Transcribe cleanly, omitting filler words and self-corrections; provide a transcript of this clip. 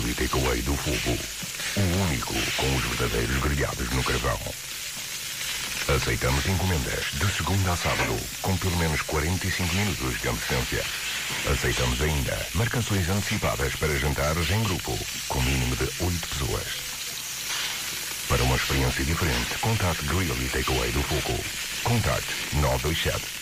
Grill e Takeaway do Fogo. O único com os verdadeiros grelhados no carvão. Aceitamos encomendas de segunda a sábado, com pelo menos 45 minutos de antecedência. Aceitamos ainda marcações antecipadas para jantares em grupo, com mínimo de 8 pessoas. Para uma experiência diferente, contacte Grill e Takeaway do Fogo. Contacte 927